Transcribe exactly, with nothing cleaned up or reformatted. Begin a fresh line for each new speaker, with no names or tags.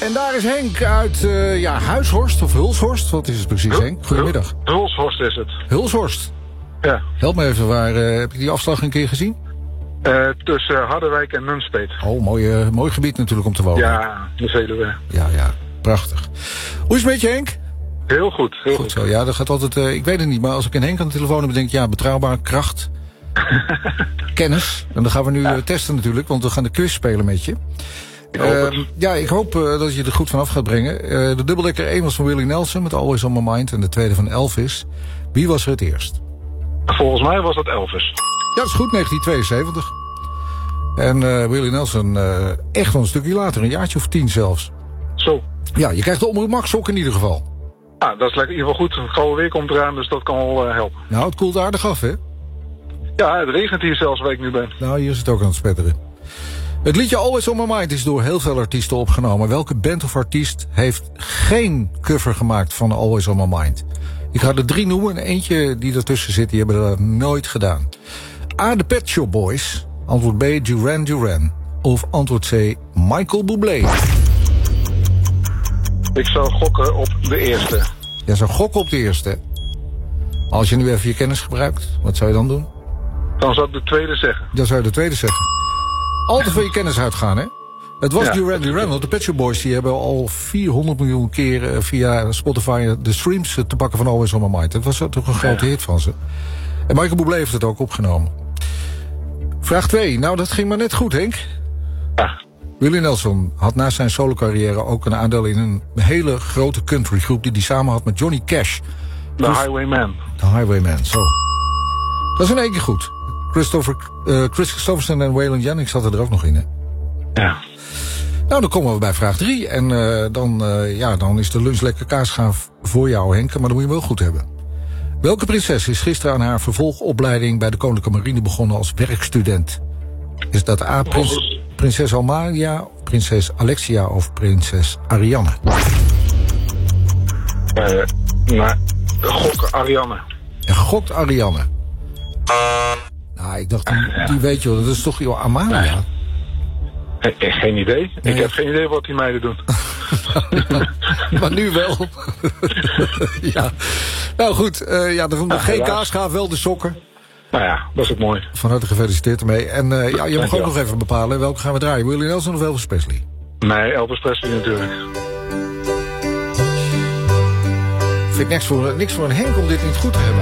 En daar is Henk uit uh, ja, Huishorst of Hulshorst. Wat is het precies, Hul- Henk? Goedemiddag.
Hul- Hulshorst is het.
Hulshorst?
Ja.
Help me even, waar uh, heb je die afslag een keer gezien?
Uh, tussen Harderwijk en Nunspeet.
Oh, mooi, uh, mooi gebied natuurlijk om te wonen.
Ja, de Veluwe.
Ja, ja, prachtig. Hoe is het met je, Henk?
Heel goed, heel goed.
Goed zo, ja, dat gaat altijd, uh, ik weet het niet, maar als ik een Henk aan de telefoon heb, denk ik, ja, betrouwbaar, kracht, kennis. En dan gaan we nu ja. uh, testen natuurlijk, want we gaan de quiz spelen met je. Uh, ja, ik hoop uh, dat je er goed vanaf gaat brengen. Uh, de dubbeldekker één was van Willie Nelson met Always On My Mind. En de tweede van Elvis. Wie was er het eerst?
Volgens mij was dat Elvis.
Ja, dat is goed, negentien tweeënzeventig. En uh, Willie Nelson uh, echt wel een stukje later, een jaartje of tien zelfs.
Zo.
Ja, je krijgt de Omroep Max sok in ieder geval.
Ja, dat is lekker, in ieder geval goed. Het gouden weer komt eraan, dus dat kan wel uh, helpen.
Nou, het koelt aardig af, hè?
Ja, het regent hier zelfs waar ik nu ben.
Nou, hier is het ook aan het spetteren. Het liedje Always On My Mind is door heel veel artiesten opgenomen. Welke band of artiest heeft geen cover gemaakt van Always On My Mind? Ik ga er drie noemen en eentje die ertussen zit, die hebben dat nooit gedaan. A, de Pet Shop Boys. Antwoord B, Duran Duran. Of antwoord C, Michael Bublé.
Ik zou gokken op de eerste.
Jij zou gokken op de eerste. Als je nu even je kennis gebruikt, wat zou je dan doen?
Dan zou ik de tweede zeggen.
Dan zou je de tweede zeggen. Altijd van je kennis uitgaan, hè? Het was ja. Duran Duran, want de Pet Shop Boys die hebben al vierhonderd miljoen keer via Spotify de streams te pakken van Always On My Mind. Dat was toch een grote ja. hit van ze. En Michael Bublé heeft het ook opgenomen. Vraag twee. Nou, dat ging maar net goed, Henk.
Ja.
Willie Nelson had na zijn solo-carrière ook een aandeel in een hele grote countrygroep die hij samen had met Johnny Cash.
The dus, Highwayman.
The Highwayman, zo. Dat is in één keer goed. Christopher, uh, Chris Christopherson en Waylon Jennings zaten er ook nog in, hè?
Ja.
Nou, dan komen we bij vraag drie. En uh, dan, uh, ja, dan is de lunch lekker kaasgaaf voor jou, Henk. Maar dan moet je hem wel goed hebben. Welke prinses is gisteren aan haar vervolgopleiding bij de Koninklijke Marine begonnen als werkstudent? Is dat A, prins, prinses Amalia, prinses Alexia of prinses Ariane?
Uh, nou, gok Ariane.
En gokt Ariane. Nou, ik dacht, die, die weet je wel, dat is toch joh, Amalia?
Nee. He, geen idee.
Nee.
Ik heb geen idee wat die meiden doen.
Maar nu wel. Ja. Nou goed, uh, ja, de, ja, geen kaasgaaf, wel de sokken.
Nou ja, dat is ook mooi.
Van harte gefeliciteerd ermee. En uh, ja, je mag ook nog even bepalen welke gaan we draaien. Willie Nelson of Elvis Presley?
Nee, Elvis Presley natuurlijk.
Vind ik niks voor, niks voor een Henk om dit niet goed te hebben.